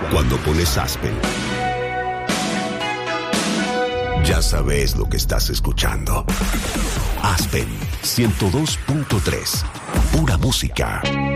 Cuando pones Aspen, ya sabes lo que estás escuchando. Aspen 102.3. Pura música.